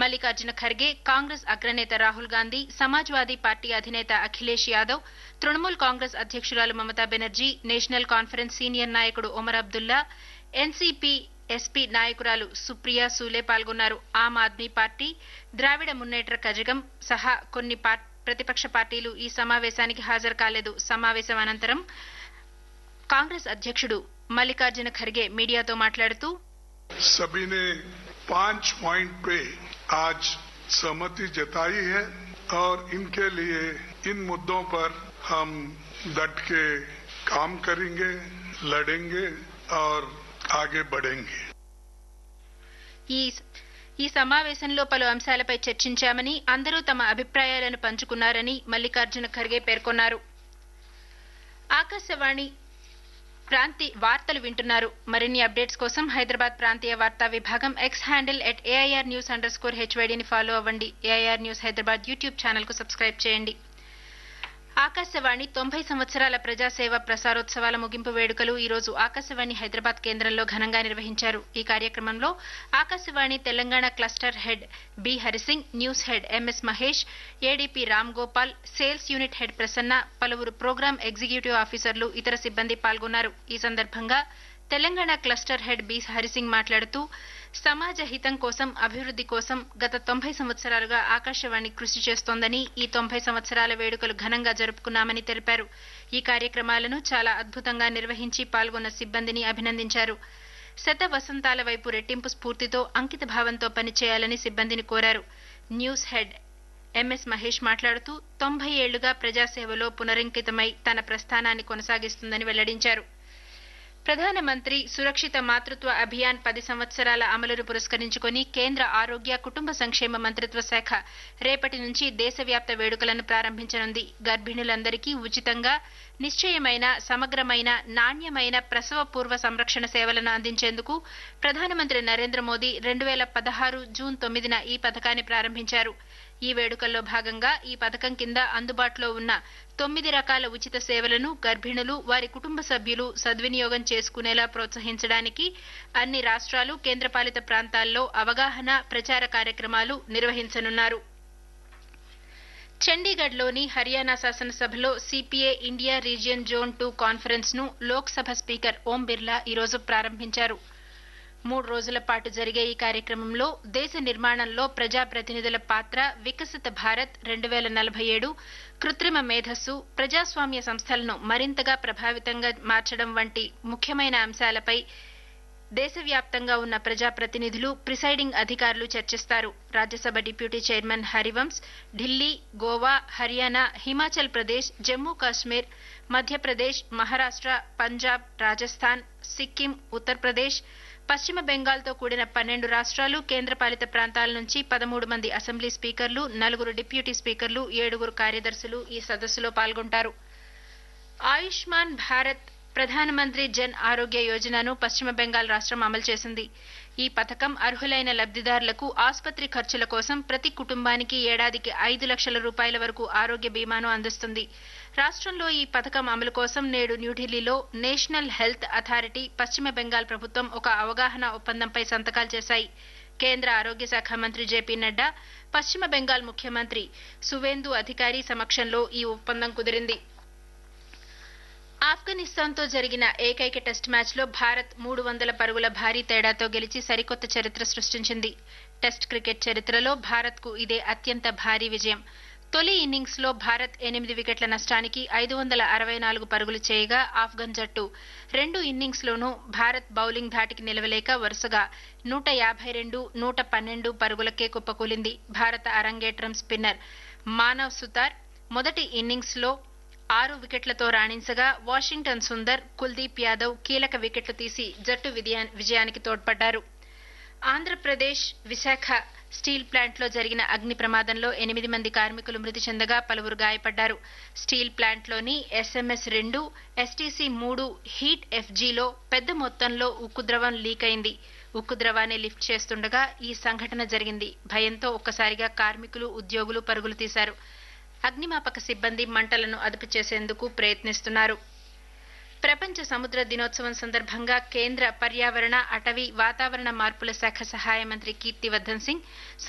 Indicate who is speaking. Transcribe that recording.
Speaker 1: మల్లికార్జున ఖర్గే, కాంగ్రెస్ అగ్రనేత రాహుల్ గాంధీ, సమాజ్వాదీ పార్టీ అధినేత అఖిలేష్ యాదవ్, తృణమూల్ కాంగ్రెస్ అధ్యక్షురాలు Mamata Banerjee, national conference senior నాయకుడు ఒమర్ అబ్దుల్లా, ఎన్సీపీ ఎస్పీ నాయకురాలు సుప్రియా సూలే పాల్గొన్నారు. ఆమ్ ఆద్మీ పార్టీ, ద్రావిడ మున్నేట్ర కజగం సహా కొన్ని ప్రతిపక్ష పార్టీలు ఈ సమావేశానికి హాజరు కాలేదు. సమావేశం అనంతరం కాంగ్రెస్ అధ్యక్షుడు మల్లికార్జున ఖర్గే మీడియాతో మాట్లాడుతూ
Speaker 2: सभी ने 5 पॉइंट पे आज सहमति जताई है और इनके लिए इन मुद्दों पर हम डट के काम करेंगे, लड़ेंगे और आगे बढ़ेंगे.
Speaker 1: ఈ సమావేశంలో పలు అంశాలపై చర్చించామని, అందరూ తమ అభిప్రాయాలను పంచుకున్నారని మల్లికార్జున ఖర్గే పేర్కొన్నారు. ఆకాశవాణి వార్తలు వింటున్నారు. మరిన్ని అప్డేట్స్ కోసం హైదరాబాద్ ప్రాంతీయ వార్తా విభాగం ఎక్స్ హ్యాండిల్ @AIRnews_HYDని ఫాలో అవ్వండి. AIR news Hyderabad YouTube channel కు సబ్స్క్రైబ్ చేయండి. ఆకాశవాణి 90 సంవత్సరాల ప్రజాసేవ ప్రసారోత్సవాల ముగింపు వేడుకలు ఈ రోజు ఆకాశవాణి హైదరాబాద్ కేంద్రంలో ఘనంగా నిర్వహించారు. ఈ కార్యక్రమంలో Akashvani Telangana cluster head B Hari Singh, news head MS Mahesh, ADP Ram Gopal, sales unit head Prasanna, పలువురు ప్రోగ్రాం ఎగ్జిక్యూటివ్ ఆఫీసర్లు, ఇతర సిబ్బంది పాల్గొన్నారు. ఈ సందర్భంగా Telangana cluster head B Hari Singh మాట్లాడుతూ సమాజ హితం కోసం, అభివృద్ది కోసం గత 90 సంవత్సరాలుగా ఆకాశవాణి కృషి చేస్తోందని, ఈ 90 సంవత్సరాల వేడుకలు ఘనంగా జరుపుకున్నామని తెలిపారు. ఈ కార్యక్రమాలను చాలా అద్భుతంగా నిర్వహించి పాల్గొన్న సిబ్బందిని అభినందించారు. శత వసంతాల వైపు రెట్టింపు స్ఫూర్తితో, అంకిత భావంతో పనిచేయాలని సిబ్బందిని కోరారు. న్యూస్ హెడ్ ఎంఎస్ మహేష్ మాట్లాడుతూ 90 ఏళ్లుగా ప్రజాసేవలో పునరంకితమై తన ప్రస్థానాన్ని కొనసాగిస్తుందని వెల్లడించారు. ప్రధానమంత్రి సురక్షిత మాతృత్వ అభియాన్ 10 సంవత్సరాల అమలును పురస్కరించుకుని కేంద్ర ఆరోగ్య, కుటుంబ సంక్షేమ మంత్రిత్వ శాఖ రేపటి నుంచి దేశవ్యాప్త వేడుకలను ప్రారంభించనుంది. గర్భిణులందరికీ ఉచితంగా, నిశ్చయమైన, సమగ్రమైన, నాణ్యమైన ప్రసవ పూర్వ సంరక్షణ సేవలను అందించేందుకు ప్రధానమంత్రి నరేంద్ర మోదీ 2016 జూన్ 9న ఈ పథకాన్ని ప్రారంభించారు. ఈ వేడుకల్లో భాగంగా ఈ పథకం కింద అందుబాటులో ఉన్న 9 రకాల ఉచిత సేవలను గర్భిణులు, వారి కుటుంబ సభ్యులు సద్వినియోగం చేసుకునేలా ప్రోత్సహించడానికి అన్ని రాష్ట్రాలు, కేంద్రపాలిత ప్రాంతాల్లో అవగాహన, ప్రచార కార్యక్రమాలు నిర్వహించనున్నారు. చండీగఢ్లోని హర్యానా శాసనసభలో CPI India region zone 2 conference ను లోక్సభ స్పీకర్ ఓం బిర్లా ఈరోజు ప్రారంభించారు. 3 రోజుల పాటు జరిగే ఈ కార్యక్రమంలో దేశ నిర్మాణంలో ప్రజాప్రతినిధుల పాత్ర, వికసిత భారత్ 2047, కృత్రిమ మేధస్సు, ప్రజాస్వామ్య సంస్థలను మరింతగా ప్రభావితంగా మార్చడం వంటి ముఖ్యమైన అంశాలపై దేశవ్యాప్తంగా ఉన్న ప్రజాప్రతినిధులు, ప్రిసైడింగ్ అధికారులు చర్చిస్తారు. రాజ్యసభ డిప్యూటీ చైర్మన్ హరివంశ్ ఢిల్లీ, గోవా, హర్యానా, హిమాచల్ ప్రదేశ్, జమ్మూ కాశ్మీర్, మధ్యప్రదేశ్, మహారాష్ట్ర, పంజాబ్, రాజస్థాన్, సిక్కిం, ఉత్తరప్రదేశ్, పశ్చిమ బెంగాల్తో కూడిన 12 రాష్ట్రాలు, కేంద్రపాలిత ప్రాంతాల నుంచి 13 మంది అసెంబ్లీ స్పీకర్లు, 4 డిప్యూటీ స్పీకర్లు, 7 కార్యదర్శులు ఈ సదస్సులో పాల్గొంటారు. ఆయుష్మాన్ భారత్ ప్రధానమంత్రి జన్ ఆరోగ్య యోజనను పశ్చిమ బెంగాల్ రాష్ట్రం అమలు చేసింది. ఈ పథకం అర్హులైన లబ్దిదారులకు ఆసుపత్రి ఖర్చుల కోసం ప్రతి కుటుంబానికి ఏడాదికి 5 లక్షల రూపాయల వరకు ఆరోగ్య బీమాను అందిస్తుంది. రాష్ట్రంలో ఈ పథకం అమలు కోసం నేడు న్యూఢిల్లీలో నేషనల్ హెల్త్ అథారిటీ, పశ్చిమ బెంగాల్ ప్రభుత్వం ఒక అవగాహన ఒప్పందంపై సంతకాలు చేశాయి. కేంద్ర ఆరోగ్య శాఖ మంత్రి జేపీ నడ్డా, పశ్చిమ బెంగాల్ ముఖ్యమంత్రి సువేందు అధికారి సమక్షంలో ఈ ఒప్పందం కుదిరింది. ఆఫ్ఘనిస్తాన్తో జరిగిన ఏకైక టెస్ట్ మ్యాచ్లో భారత్ 300 పరుగుల భారీ తేడాతో గెలిచి సరికొత్త చరిత్ర సృష్టించింది. టెస్ట్ క్రికెట్ చరిత్రలో భారత్కు ఇదే అత్యంత భారీ విజయం. తొలి ఇన్నింగ్స్లో భారత్ 8 వికెట్ల నష్టానికి 564 పరుగులు చేయగా, ఆఫ్ఘన్ జట్టు 2 ఇన్నింగ్స్లోనూ భారత్ బౌలింగ్ ధాటికి నిలవలేక వరుసగా 152, 112 పరుగులకే కుప్పకూలింది. భారత అరంగేట్రం స్పిన్నర్ మానవ్ సుతార్ మొదటి ఇన్నింగ్స్లో 6 వికెట్లతో రాణించగా, వాషింగ్టన్ సుందర్, కుల్దీప్ యాదవ్ కీలక వికెట్లు తీసి జట్టు విజయానికి తోడ్పడ్డారు. ఆంధ్రప్రదేశ్ విశాఖ స్టీల్ ప్లాంట్లో జరిగిన అగ్ని ప్రమాదంలో 8 మంది కార్మికులు మృతి చెందగా, పలువురు గాయపడ్డారు. స్టీల్ ప్లాంట్లోని SMS-2, STC-3 హీట్ FGలో పెద్ద మొత్తంలో ఉక్కు ద్రవం లీక్ అయింది. ఉక్కు ద్రవాన్ని లిఫ్ట్ చేస్తుండగా ఈ సంఘటన జరిగింది. భయంతో ఒక్కసారిగా కార్మికులు, ఉద్యోగులు పరుగులు తీశారు. అగ్నిమాపక సిబ్బంది మంటలను అదుపు చేసేందుకు ప్రయత్నిస్తున్నారు. ప్రపంచ సముద్ర దినోత్సవం సందర్భంగా కేంద్ర పర్యావరణ, అటవీ, వాతావరణ మార్పుల శాఖ సహాయ మంత్రి కీర్తివర్ధన్ సింగ్